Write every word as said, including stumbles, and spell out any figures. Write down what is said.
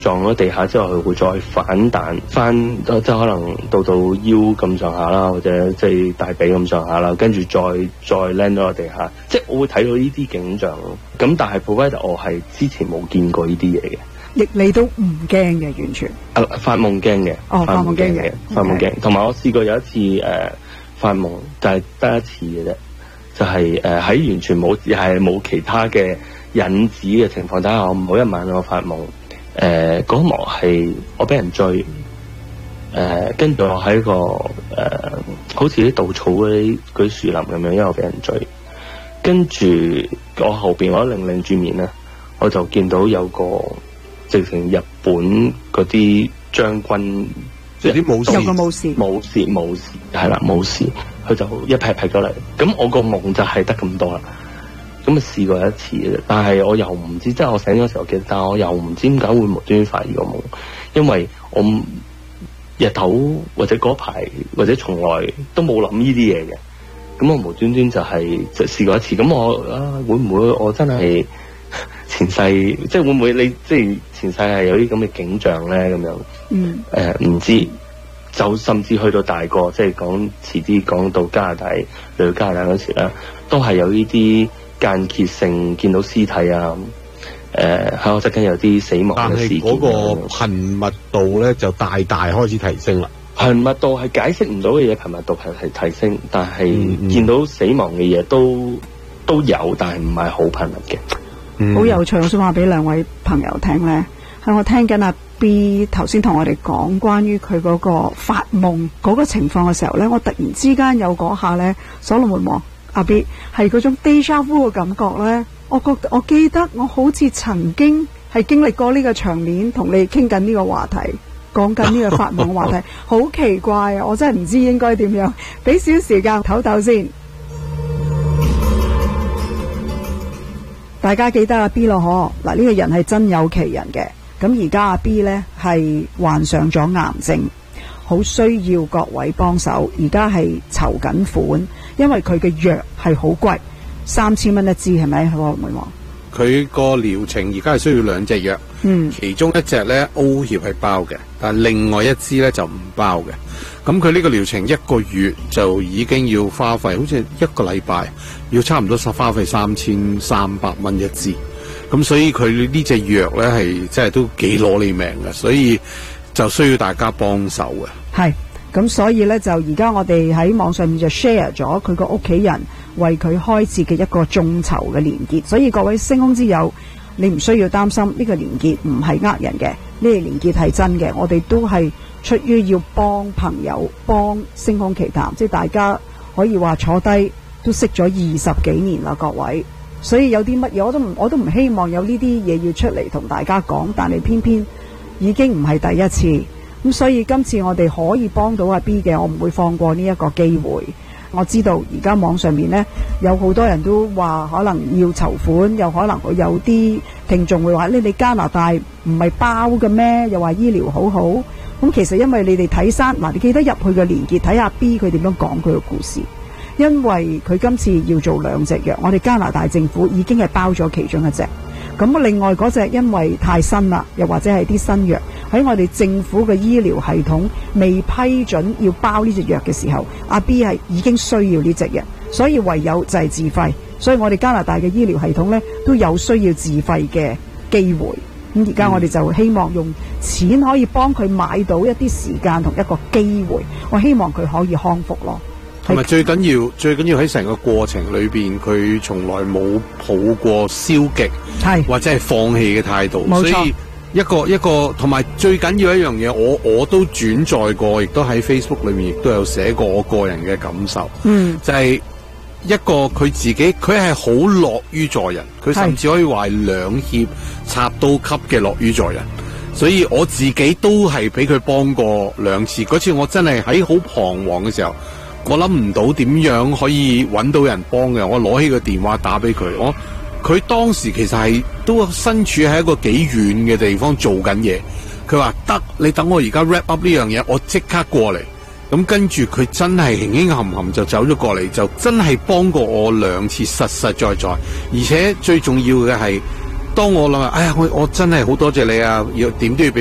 撞咗地下之後，佢會再反彈翻，即係可能到到腰咁上下啦，或者即係大髀咁上下啦，跟住再再 land 咗落地下，即係我會睇到呢啲景象咯。咁但係 provider 我係之前冇見過呢啲嘢嘅， 亦你都唔驚嘅完全。 啊，發夢驚嘅， 哦，發夢驚嘅， 發夢驚。同埋我試過有一次誒、呃、發夢，但係得一次嘅啫，就係誒喺完全冇係冇其他嘅引子嘅情況底下，我每一晚我發夢。誒、呃，嗰幕係我俾人追，誒、呃，跟住我喺個誒、呃，好似啲稻草嗰啲嗰啲樹林咁樣，因為我俾人追，跟住我後邊我一擰擰住面咧，我就見到有個直情日本嗰啲將軍， 即係啲武士， 有個武士， 武士，武士係啦，武士，佢就一劈劈咗嚟，咁我個夢就係得咁多啦。咁啊試過一次嘅，但係我又唔知，即係我醒嗰時候記得，但係我又唔知點解會無端端發呢個夢，因為我日頭或者嗰排或者從來都冇諗呢啲嘢嘅，咁我無端端就係、是、就試過一次，咁我啊會唔會我真係前世，即係會唔會你即係前世係有啲咁嘅景象咧咁樣？嗯，誒、呃、唔知，就甚至去到大個，即係講遲啲講到加拿大嚟到加拿大嗰時咧，都係有呢啲間歇性見到屍體啊，誒喺我側近有啲死亡嘅事件， 但係嗰個頻密度咧就大大開始提升啦。 頻密度係解釋唔到嘅嘢，頻密度係係提升，但係、嗯嗯、見到死亡嘅嘢都都有，但係唔係好頻密嘅。好、 嗯、有趣，我想話俾兩位朋友聽咧，係我聽緊阿 B 頭先同我哋講關於佢嗰個發夢嗰個情況嘅時候咧，我突然之間有嗰下咧，所羅門王。阿 B 係嗰種 déjà vu 嘅感覺咧，我覺得我記得我好似曾經係經歷過呢個場面，同你傾緊呢個話題，講緊呢個發夢話題，好奇怪啊！我真係唔知應該點樣，俾少時間唞唞先。大家記得阿 B 咯，嗬嗱，呢個人係真有其人嘅。咁而家阿 B 呢係患上咗癌症，好需要各位幫手，而家係籌緊款。因為佢嘅藥係好貴，三千蚊一支，係咪？我唔會話佢個療程而家係需要兩隻藥，嗯，其中一隻咧 O 協係包嘅，但係另外一支咧就唔包嘅。咁佢呢個療程一個月就已經要花費，好似一個禮拜要差唔多十花費三千三百蚊一支。咁所以佢呢隻藥咧係真係都幾攞你命嘅，所以就需要大家幫手嘅。 係。咁所以呢，就而家我哋喺網上面就 share 咗佢個屋企人為佢開設嘅一個眾籌嘅連結，所以各位星空之友，你唔需要擔心呢個連結唔係呃人嘅，呢個連結係真嘅，我哋都係出於要幫朋友，幫星空奇談，即係大家可以話坐低都識咗二十幾年啦，各位，所以有啲乜嘢我都唔我都唔希望有呢啲嘢要出嚟同大家講，但係偏偏已經唔係第一次。咁所以今次我哋可以幫到阿 B 嘅，我唔會放過呢一個機會。我知道而家網上面呢，有好多人都話可能要籌款，又可能會有啲聽眾會話你哋加拿大唔係包嘅咩？又話醫療好好。咁其實因為你哋睇返嗱，你記得入去嘅連結睇下 B 佢點樣講佢嘅故事。因為佢今次要做兩隻藥，我哋加拿大政府已經係包咗其中一隻。咁另外嗰隻因為太新啦，又或者係啲新藥喺我哋政府嘅醫療系統未批准要包呢隻藥嘅時候，阿 B 係已經需要呢隻藥，所以唯有就係自費。所以我哋加拿大嘅醫療系統呢都有需要自費嘅機會。咁而家我哋就希望用錢可以幫佢買到一啲時間同一個機會，我希望佢可以康復咯。 同埋最緊要，最緊要喺成個過程裏邊，佢從來冇抱過消極或者係放棄嘅態度。所以一個一個同埋最緊要一樣嘢，我我都轉載過，亦都喺 Facebook 裏面亦都有寫過我個人嘅感受。嗯，就係、是、一個佢自己，佢係好樂於助人，佢甚至可以話係兩肋插刀級嘅樂於助人。所以我自己都係俾佢幫過兩次，嗰次我真係喺好彷徨嘅時候。我諗唔到點樣可以揾到人幫嘅，我攞起個電話打俾佢，我佢當時其實係都身處喺一個幾遠嘅地方做緊嘢，佢話得，你等我而家 wrap up 呢樣嘢，我即刻過嚟。咁跟住佢真係輕輕含含就走咗過嚟，就真係幫過我兩次，實實在在。而且最重要嘅係當我諗啊，哎呀，我我真係好多謝你啊，要點都要俾